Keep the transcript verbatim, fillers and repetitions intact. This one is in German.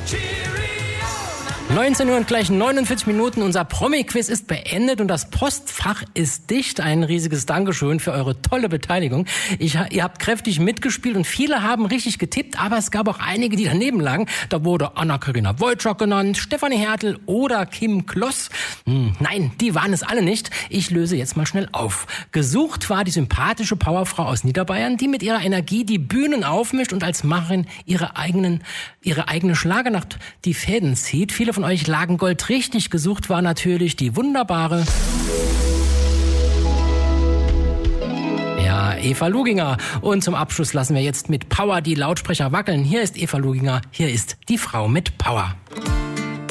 neunzehn Uhr und gleich neunundvierzig Minuten. Unser Promi-Quiz ist beendet und das Postfach ist dicht. Ein riesiges Dankeschön für eure tolle Beteiligung. Ich, ihr habt kräftig mitgespielt und viele haben richtig getippt, aber es gab auch einige, die daneben lagen. Da wurde Anna-Karina Wojcik genannt, Stefanie Hertel oder Kim Kloss. Hm, nein, die waren es alle nicht. Ich löse jetzt mal schnell auf. Gesucht war die sympathische Powerfrau aus Niederbayern, die mit ihrer Energie die Bühnen aufmischt und als Macherin ihre eigenen, ihre eigene Schlagernacht die Fäden zieht. Viele von euch lagen Gold richtig. Gesucht war natürlich die wunderbare ja, Eva Luginger. Und zum Abschluss lassen wir jetzt mit Power die Lautsprecher wackeln. Hier ist Eva Luginger, hier ist die Frau mit Power.